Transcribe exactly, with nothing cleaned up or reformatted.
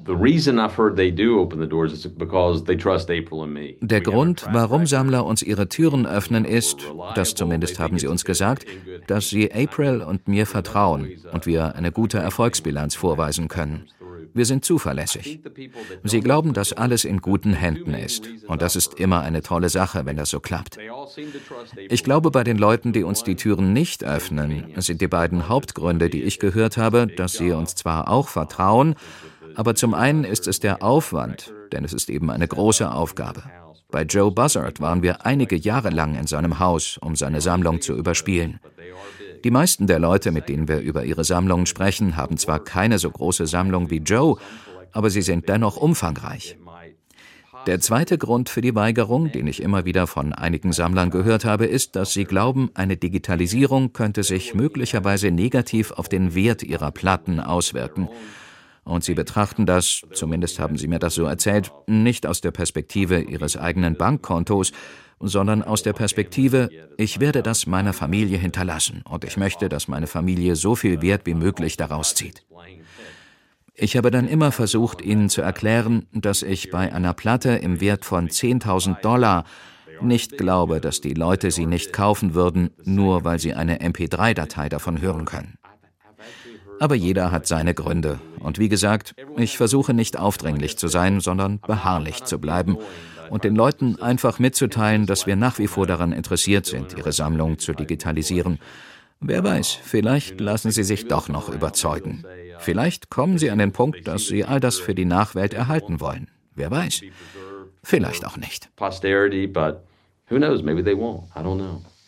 Der Grund, warum Sammler uns ihre Türen öffnen, ist, das zumindest haben sie uns gesagt, dass sie April und mir vertrauen und wir eine gute Erfolgsbilanz vorweisen können. Wir sind zuverlässig. Sie glauben, dass alles in guten Händen ist. Und das ist immer eine tolle Sache, wenn das so klappt. Ich glaube, bei den Leuten, die uns die Türen nicht öffnen, sind die beiden Hauptgründe, die ich gehört habe, dass sie uns zwar auch vertrauen, aber zum einen ist es der Aufwand, denn es ist eben eine große Aufgabe. Bei Joe Buzzard waren wir einige Jahre lang in seinem Haus, um seine Sammlung zu überspielen. Die meisten der Leute, mit denen wir über ihre Sammlungen sprechen, haben zwar keine so große Sammlung wie Joe, aber sie sind dennoch umfangreich. Der zweite Grund für die Weigerung, den ich immer wieder von einigen Sammlern gehört habe, ist, dass sie glauben, eine Digitalisierung könnte sich möglicherweise negativ auf den Wert ihrer Platten auswirken. Und sie betrachten das, zumindest haben sie mir das so erzählt, nicht aus der Perspektive ihres eigenen Bankkontos, sondern aus der Perspektive, ich werde das meiner Familie hinterlassen und ich möchte, dass meine Familie so viel Wert wie möglich daraus zieht. Ich habe dann immer versucht, ihnen zu erklären, dass ich bei einer Platte im Wert von zehntausend Dollar nicht glaube, dass die Leute sie nicht kaufen würden, nur weil sie eine M P drei Datei davon hören können. Aber jeder hat seine Gründe. Und wie gesagt, ich versuche nicht aufdringlich zu sein, sondern beharrlich zu bleiben und den Leuten einfach mitzuteilen, dass wir nach wie vor daran interessiert sind, ihre Sammlung zu digitalisieren. Wer weiß, vielleicht lassen sie sich doch noch überzeugen. Vielleicht kommen sie an den Punkt, dass sie all das für die Nachwelt erhalten wollen. Wer weiß. Vielleicht auch nicht.